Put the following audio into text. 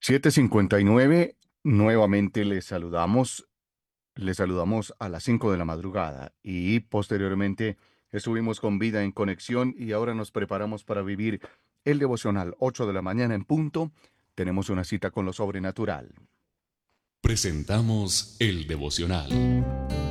7:59, nuevamente les saludamos a las 5 de la madrugada y posteriormente estuvimos con Vida en Conexión y ahora nos preparamos para vivir el devocional 8 de la mañana en punto. Tenemos una cita con lo sobrenatural. Presentamos el devocional.